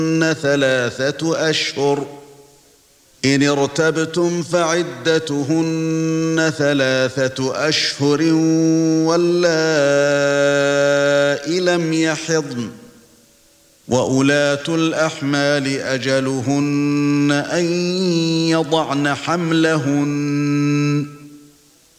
ثلاثة أشهر إن ارتبتم فعدتهن 3 أشهر واللائي لم يحضن وأولاة الأحمال أجلهن أن يضعن حملهن